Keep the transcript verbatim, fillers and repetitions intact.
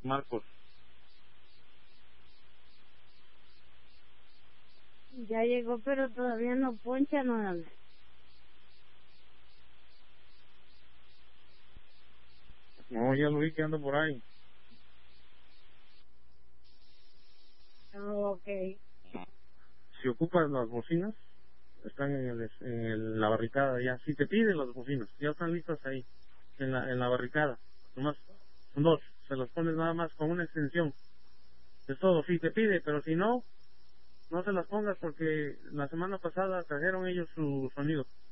Marcos. Ya llegó, pero todavía no poncha nada. No, ya lo vi que anda por ahí. Oh, ok. Si ocupas las bocinas, están en, el, en el- la barricada ya. Si te piden las bocinas, ya están listas ahí, en la, en la barricada. Nomás, son dos. Se las pones nada más con una extensión. Es todo. Si te pide, pero si no, no se las pongas porque la semana pasada trajeron ellos su sonido.